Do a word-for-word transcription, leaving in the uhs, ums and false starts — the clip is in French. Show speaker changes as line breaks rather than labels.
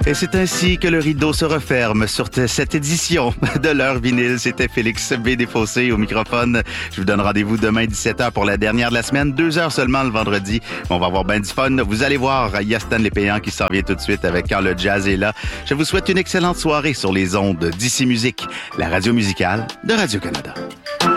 Et c'est ainsi que le rideau se referme sur t- cette édition de l'heure vinyle. C'était Félix B. Desfossés au microphone. Je vous donne rendez-vous demain dix-sept heures pour la dernière de la semaine. Deux heures seulement le vendredi. On va avoir ben du fun. Vous allez voir, il y a Stanley Péan qui s'en vient tout de suite avec Quand le jazz est là. Je vous souhaite une excellente soirée sur les ondes d'Ici Musique, la radio musicale de Radio-Canada.